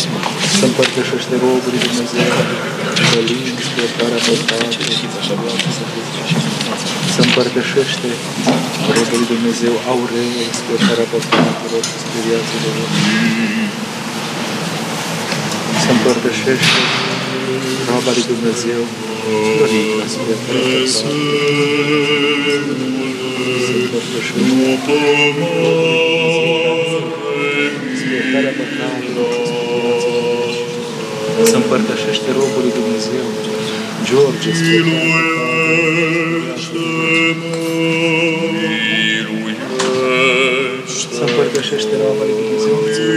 Să împărtășește robul lui Dumnezeu, Călin, spre iertarea păcatelor. Să împărtășește robul lui Dumnezeu, Aurel, spre iertarea păcatelor și spre viața de lor. Să împărtășește roba lui Dumnezeu, Dorita, spre iertarea păcatelor. Să împărtășește iertarea păcatelor și spre viața de lor. Să împărtășește robul lui Dumnezeu, George, spre iertarea păcatelor. Să împărtășește roba lui Dumnezeu.